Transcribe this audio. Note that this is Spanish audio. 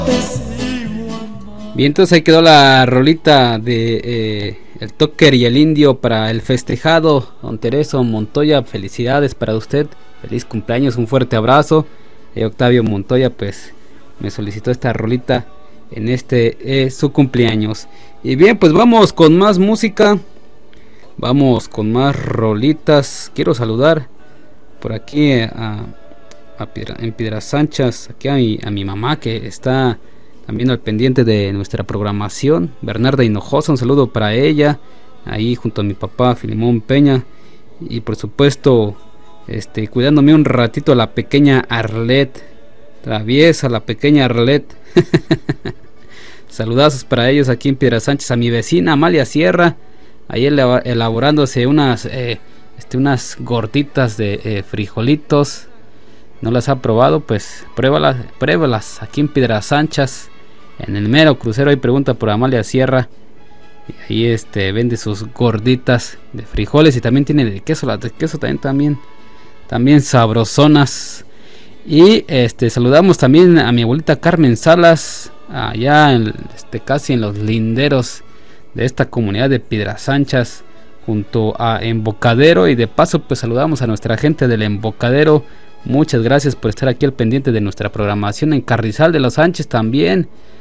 Bien, entonces ahí quedó la rolita de el Toker y el Indio para el festejado. Don Tereso Montoya, felicidades para usted, feliz cumpleaños, un fuerte abrazo. Octavio Montoya pues me solicitó esta rolita en su cumpleaños. Y bien, pues vamos con más música, vamos con más rolitas. Quiero saludar por aquí en Piedras Sanchas aquí a mi mamá, que está también al pendiente de nuestra programación, Bernarda Hinojosa, un saludo para ella, ahí junto a mi papá Filimón Peña, y por supuesto cuidándome un ratito a la pequeña Arlet, traviesa la pequeña Arlet. Saludazos para ellos aquí en Piedras Sánchez, a mi vecina Amalia Sierra, ahí elaborándose unas gorditas de frijolitos. No las ha probado, pues pruébalas aquí en Piedras Sanchas, en el mero crucero. Ahí pregunta por Amalia Sierra, y ahí vende sus gorditas de frijoles, y también tiene de queso, las de queso también sabrosonas. Y saludamos también a mi abuelita Carmen Salas, allá casi en los linderos de esta comunidad de Piedras Sanchas, junto a Embocadero. Y de paso pues saludamos a nuestra gente del Embocadero. Muchas gracias por estar aquí al pendiente de nuestra programación. En Carrizal de los Sánchez también,